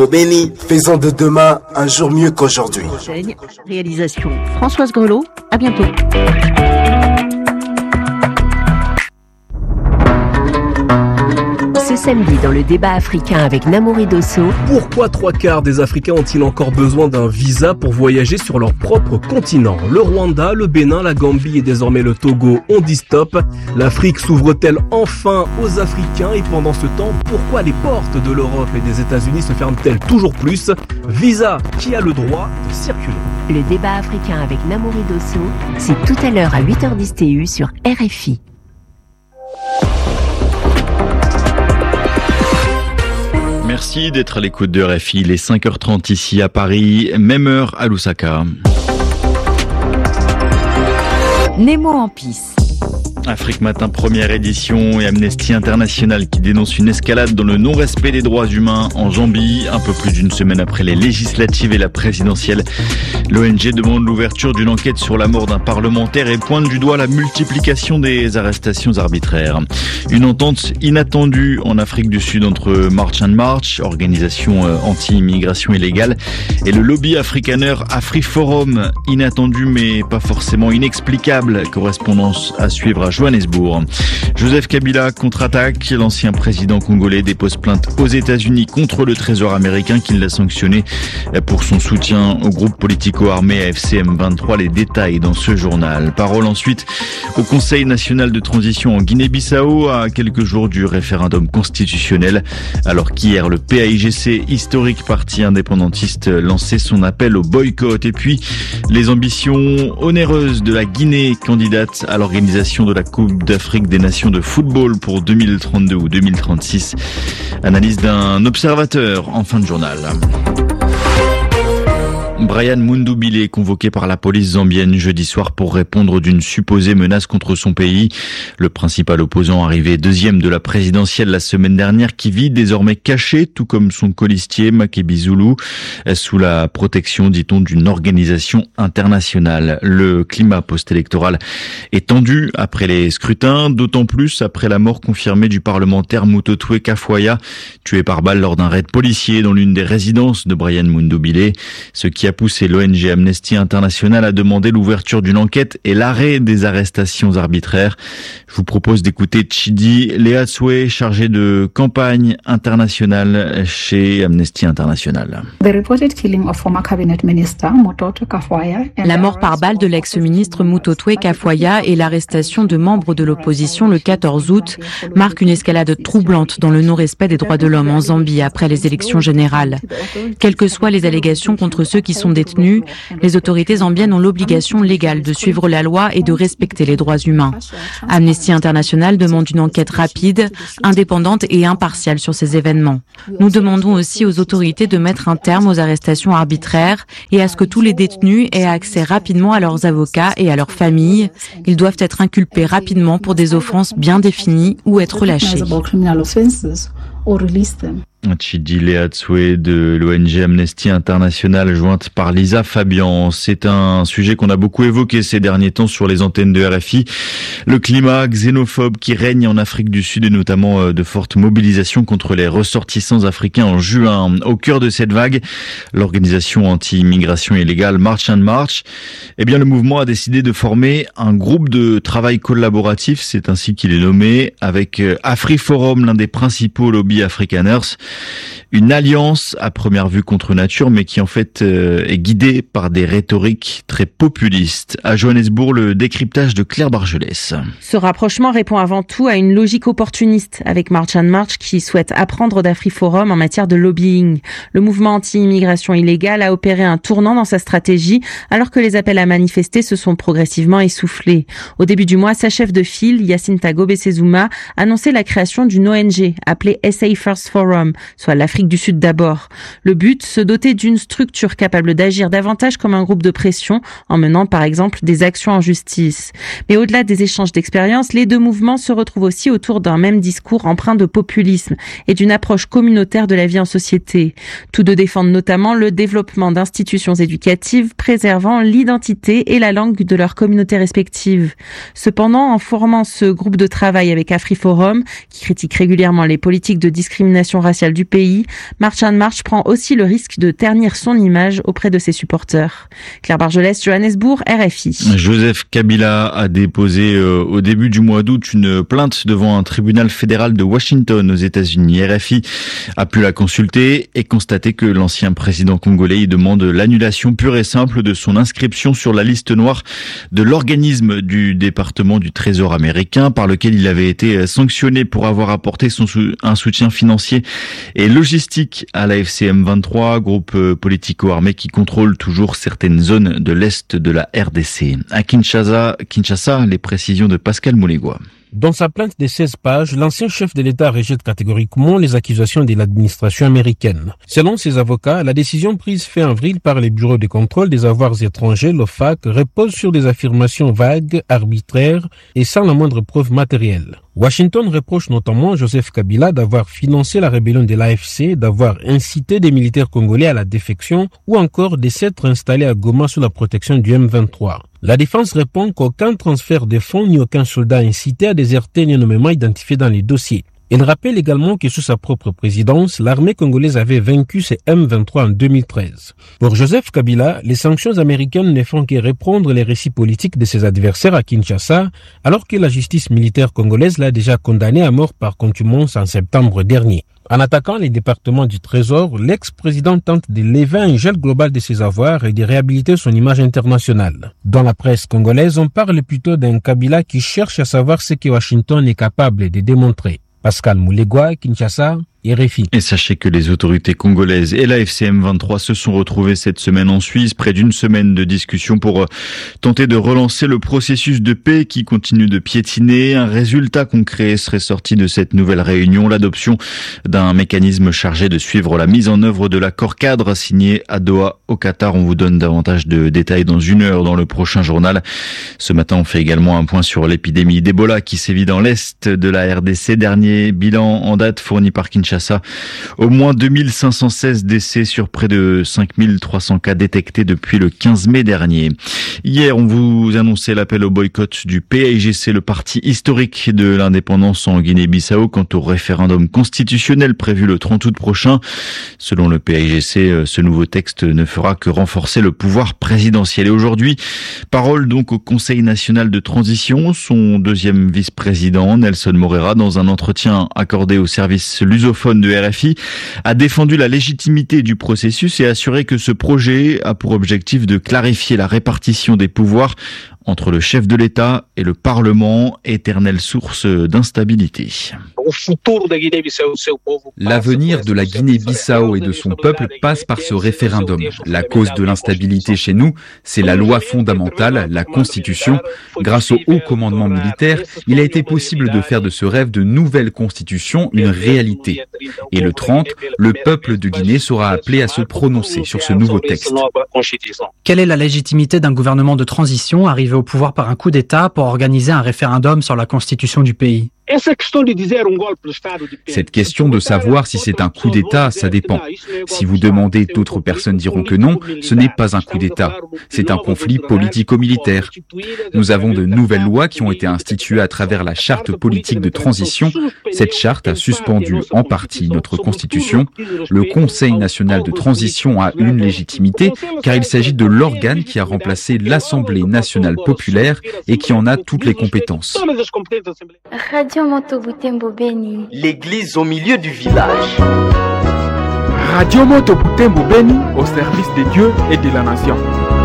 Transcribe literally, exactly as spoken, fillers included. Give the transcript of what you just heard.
Béni, faisons de demain un jour mieux qu'aujourd'hui. Réalisation Françoise Grelot, à bientôt. Ce samedi dans le débat africain avec Namouri Dosso. Pourquoi trois quarts des Africains ont-ils encore besoin d'un visa pour voyager sur leur propre continent? Le Rwanda, le Bénin, la Gambie et désormais le Togo ont dit stop. L'Afrique s'ouvre-t-elle enfin aux Africains? Et pendant ce temps, pourquoi les portes de l'Europe et des États-Unis se ferment-elles toujours plus? Visa, qui a le droit de circuler? Le débat africain avec Namouri Dosso, c'est tout à l'heure à huit heures dix T U sur R F I. Merci d'être à l'écoute de R F I. Il est cinq heures trente ici à Paris, même heure à Lusaka. Nemo en piste. Afrique Matin, première édition, et Amnesty International qui dénonce une escalade dans le non-respect des droits humains en Zambie. Un peu plus d'une semaine après les législatives et la présidentielle, l'O N G demande l'ouverture d'une enquête sur la mort d'un parlementaire et pointe du doigt la multiplication des arrestations arbitraires. Une entente inattendue en Afrique du Sud entre March and March, organisation anti-immigration illégale, et le lobby afrikaner AfriForum. Inattendu mais pas forcément inexplicable. Correspondance à suivre à Johannesburg. Joseph Kabila contre-attaque. L'ancien président congolais dépose plainte aux États-Unis contre le Trésor américain qui l'a sanctionné pour son soutien au groupe politico-armé A F C M vingt-trois. Les détails dans ce journal. Parole ensuite au Conseil national de transition en Guinée-Bissau à quelques jours du référendum constitutionnel. Alors qu'hier, le P A I G C, historique parti indépendantiste, lançait son appel au boycott. Et puis, les ambitions onéreuses de la Guinée, candidate à l'organisation de la Coupe d'Afrique des Nations de football pour deux mille trente-deux ou deux mille trente-six. Analyse d'un observateur en fin de journal. Brian Mundubile est convoqué par la police zambienne jeudi soir pour répondre d'une supposée menace contre son pays. Le principal opposant arrivé deuxième de la présidentielle la semaine dernière qui vit désormais caché, tout comme son colistier Makebi Zulu, sous la protection, dit-on, d'une organisation internationale. Le climat post-électoral est tendu après les scrutins, d'autant plus après la mort confirmée du parlementaire Mutotwe Kafwaya, tué par balle lors d'un raid policier dans l'une des résidences de Brian Mundubile, ce qui a poussé l'O N G Amnesty International à demander l'ouverture d'une enquête et l'arrêt des arrestations arbitraires. Je vous propose d'écouter Chidi Leatswe, chargé de campagne internationale chez Amnesty International. La mort par balle de l'ex-ministre Mutotwe Kafwaya et l'arrestation de membres de l'opposition le quatorze août marquent une escalade troublante dans le non-respect des droits de l'homme en Zambie après les élections générales. Quelles que soient les allégations contre ceux qui sont détenus, les autorités zambiennes ont l'obligation légale de suivre la loi et de respecter les droits humains. Amnesty International demande une enquête rapide, indépendante et impartiale sur ces événements. Nous demandons aussi aux autorités de mettre un terme aux arrestations arbitraires et à ce que tous les détenus aient accès rapidement à leurs avocats et à leurs familles. Ils doivent être inculpés rapidement pour des offenses bien définies ou être relâchés. Chidi Leatswe de l'O N G Amnesty International, jointe par Lisa Fabian. C'est un sujet qu'on a beaucoup évoqué ces derniers temps sur les antennes de R F I. Le climat xénophobe qui règne en Afrique du Sud et notamment de fortes mobilisations contre les ressortissants africains en juin. Au cœur de cette vague, l'organisation anti-immigration illégale March and March, eh bien, le mouvement a décidé de former un groupe de travail collaboratif, c'est ainsi qu'il est nommé, avec AfriForum, l'un des principaux lobbies afrikaners. Une alliance à première vue contre nature, mais qui en fait euh, est guidée par des rhétoriques très populistes. À Johannesburg, le décryptage de Claire Bargelès. Ce rapprochement répond avant tout à une logique opportuniste, avec March and March qui souhaite apprendre d'AfriForum en matière de lobbying. Le mouvement anti-immigration illégale a opéré un tournant dans sa stratégie, alors que les appels à manifester se sont progressivement essoufflés. Au début du mois, sa chef de file, Yacinta Gobesezuma, annonçait la création d'une O N G appelée S A First Forum, soit l'Afrique du Sud d'abord. Le but, se doter d'une structure capable d'agir davantage comme un groupe de pression, en menant par exemple des actions en justice. Mais au-delà des échanges d'expériences, les deux mouvements se retrouvent aussi autour d'un même discours empreint de populisme et d'une approche communautaire de la vie en société. Tous deux défendent notamment le développement d'institutions éducatives préservant l'identité et la langue de leurs communautés respectives. Cependant, en formant ce groupe de travail avec AfriForum, qui critique régulièrement les politiques de discrimination raciale du pays, March and March prend aussi le risque de ternir son image auprès de ses supporters. Claire Bargelès, Johannesburg, R F I. Joseph Kabila a déposé euh, au début du mois d'août une plainte devant un tribunal fédéral de Washington aux États-Unis. R F I a pu la consulter et constater que l'ancien président congolais y demande l'annulation pure et simple de son inscription sur la liste noire de l'organisme du département du Trésor américain par lequel il avait été sanctionné pour avoir apporté son sou- un soutien financier et logistique à la F C M vingt-trois, groupe politico-armé qui contrôle toujours certaines zones de l'Est de la R D C. À Kinshasa, Kinshasa, les précisions de Pascal Moulégois. Dans sa plainte de seize pages, l'ancien chef de l'État rejette catégoriquement les accusations de l'administration américaine. Selon ses avocats, la décision prise fin avril par les bureaux de contrôle des avoirs étrangers, l'O F A C, repose sur des affirmations vagues, arbitraires et sans la moindre preuve matérielle. Washington reproche notamment Joseph Kabila d'avoir financé la rébellion de l'A F C, d'avoir incité des militaires congolais à la défection ou encore de s'être installé à Goma sous la protection du M vingt-trois. La défense répond qu'aucun transfert de fonds ni aucun soldat incité à déserter n'est nommément identifié dans les dossiers. Elle rappelle également que sous sa propre présidence, l'armée congolaise avait vaincu ces M vingt-trois en deux mille treize. Pour Joseph Kabila, les sanctions américaines ne font que reprendre les récits politiques de ses adversaires à Kinshasa, alors que la justice militaire congolaise l'a déjà condamné à mort par contumace en septembre dernier. En attaquant les départements du Trésor, l'ex-président tente de lever un gel global de ses avoirs et de réhabiliter son image internationale. Dans la presse congolaise, on parle plutôt d'un Kabila qui cherche à savoir ce que Washington est capable de démontrer. Pascal Moulégois, Kinshasa, R F I. Et sachez que les autorités congolaises et la F C M vingt-trois se sont retrouvées cette semaine en Suisse, près d'une semaine de discussion pour tenter de relancer le processus de paix qui continue de piétiner. Un résultat concret serait sorti de cette nouvelle réunion, l'adoption d'un mécanisme chargé de suivre la mise en œuvre de l'accord cadre signé à Doha au Qatar. On vous donne davantage de détails dans une heure dans le prochain journal. Ce matin, on fait également un point sur l'épidémie d'Ebola qui sévit dans l'Est de la R D C. Dernier bilan en date fourni par Kinshasa. Au moins deux mille cinq cent seize décès sur près de cinq mille trois cents cas détectés depuis le quinze mai dernier. Hier, on vous annonçait l'appel au boycott du P A I G C, le parti historique de l'indépendance en Guinée-Bissau, quant au référendum constitutionnel prévu le trente août prochain. Selon le P A I G C, ce nouveau texte ne fera que renforcer le pouvoir présidentiel. Et aujourd'hui, parole donc au Conseil national de transition. Son deuxième vice-président, Nelson Moreira, dans un entretien accordé au service lusophone de R F I, a défendu la légitimité du processus et assuré que ce projet a pour objectif de clarifier la répartition des pouvoirs entre le chef de l'État et le Parlement, éternelle source d'instabilité. L'avenir de la Guinée-Bissau et de son peuple passe par ce référendum. La cause de l'instabilité chez nous, c'est la loi fondamentale, la Constitution. Grâce au haut commandement militaire, il a été possible de faire de ce rêve de nouvelle Constitution une réalité. Et le trente, le peuple de Guinée sera appelé à se prononcer sur ce nouveau texte. Quelle est la légitimité d'un gouvernement de transition arrivé au pouvoir par un coup d'État pour organiser un référendum sur la constitution du pays ? Cette question de savoir si c'est un coup d'État, ça dépend. Si vous demandez, d'autres personnes diront que non, ce n'est pas un coup d'État. C'est un conflit politico-militaire. Nous avons de nouvelles lois qui ont été instituées à travers la charte politique de transition. Cette charte a suspendu en partie notre constitution. Le Conseil national de transition a une légitimité car il s'agit de l'organe qui a remplacé l'Assemblée nationale populaire et qui en a toutes les compétences. L'église au milieu du village. Radio Moto Butembo Beni au service de Dieu et de la nation.